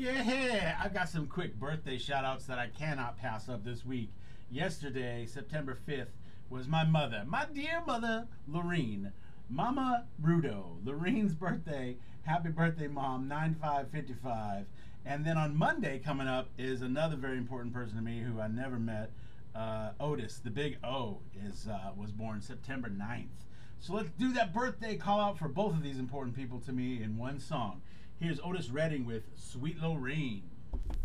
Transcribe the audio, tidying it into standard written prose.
Yeah, I got some quick birthday shout outs that I cannot pass up this week. Yesterday, September 5th, was my mother, my dear mother, Lorene. Mama Rudo. Lorene's birthday. Happy birthday, Mom. 9555. And then on Monday coming up is another very important person to me who I never met. Otis, the big O, was born September 9th. So let's do that birthday call out for both of these important people to me in one song. Here's Otis Redding with Sweet Lorene.